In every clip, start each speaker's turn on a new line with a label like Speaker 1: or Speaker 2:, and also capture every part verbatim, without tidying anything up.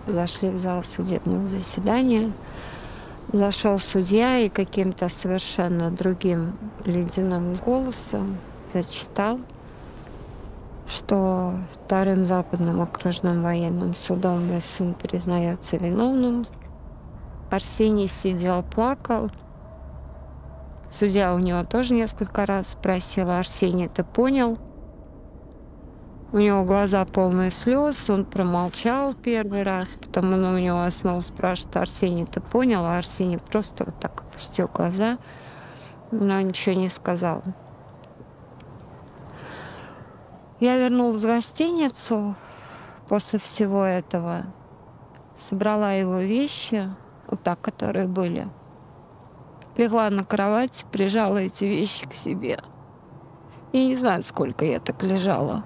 Speaker 1: Зашли в зал судебного заседания. Зашел судья и каким-то совершенно другим ледяным голосом зачитал, что Вторым западным окружным военным судом мой сын признается виновным. Арсений сидел, плакал. Судья у него тоже несколько раз спросила: Арсений, ты понял? У него глаза полные слез, он промолчал первый раз, потом он у него снова спрашивает: Арсений, ты понял? А Арсений просто вот так опустил глаза, но ничего не сказал. Я вернулась в гостиницу после всего этого, собрала его вещи, вот так, которые были, легла на кровать, прижала эти вещи к себе. Я не знаю, сколько я так лежала.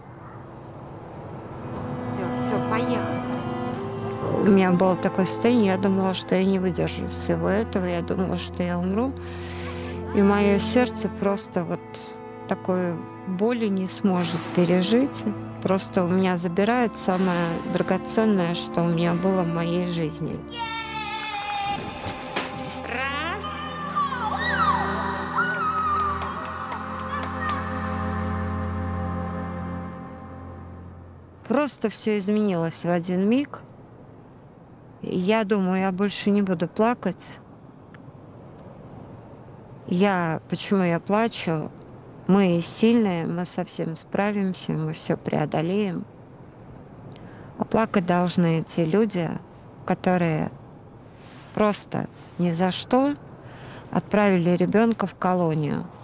Speaker 2: Все, поехали.
Speaker 1: У меня было такое состояние, я думала, что я не выдержу всего этого, я думала, что я умру. И мое сердце просто вот такой боли не сможет пережить. Просто у меня забирают самое драгоценное, что у меня было в моей жизни. Просто все изменилось в один миг. Я думаю, я больше не буду плакать. Я, почему я плачу? Мы сильные, мы со всем справимся, мы все преодолеем. А плакать должны те люди, которые просто ни за что отправили ребенка в колонию.